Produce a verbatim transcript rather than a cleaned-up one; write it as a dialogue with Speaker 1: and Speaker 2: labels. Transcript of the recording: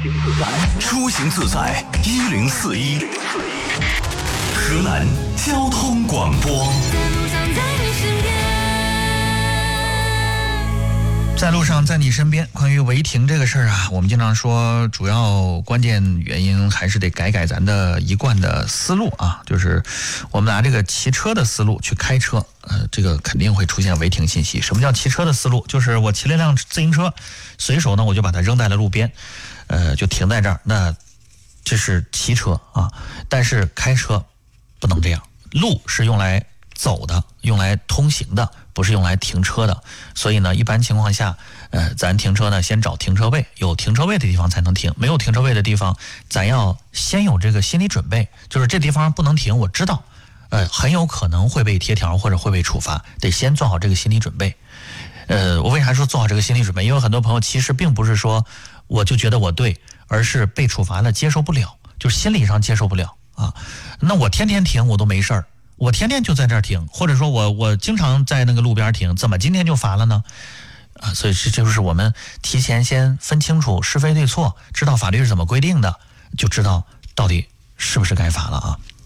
Speaker 1: 出行自在一零四一，河南交通广播。
Speaker 2: 在路上，在你身边。关于违停这个事儿啊，我们经常说，主要关键原因还是得改改咱的一贯的思路啊，就是我们拿这个骑车的思路去开车，呃，这个肯定会出现违停信息。什么叫骑车的思路？就是我骑了一辆自行车，随手呢我就把它扔在了路边，呃，就停在这儿，那这是骑车啊。但是开车不能这样，路是用来走的，用来通行的，不是用来停车的。所以呢，一般情况下，呃，咱停车呢，先找停车位，有停车位的地方才能停，没有停车位的地方，咱要先有这个心理准备，就是这地方不能停，我知道，呃，很有可能会被贴条或者会被处罚，得先做好这个心理准备。呃，我为啥说做好这个心理准备？因为很多朋友其实并不是说我就觉得我对，而是被处罚了接受不了，就是心理上接受不了啊。那我天天停我都没事儿。我天天就在这儿停，或者说我我经常在那个路边停，怎么今天就罚了呢？啊，所以这就是我们提前先分清楚是非对错，知道法律是怎么规定的，就知道到底是不是该罚了啊。